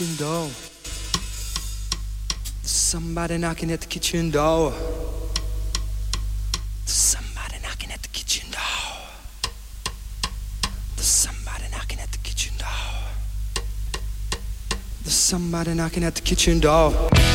kitchen door. There's somebody knocking at the kitchen door. There's somebody knocking at the kitchen door. There's somebody knocking at the kitchen door. There's somebody knocking at the kitchen door.